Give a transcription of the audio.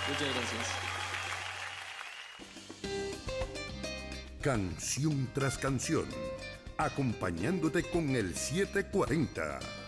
Muchas gracias. Canción tras canción, acompañándote con el 740.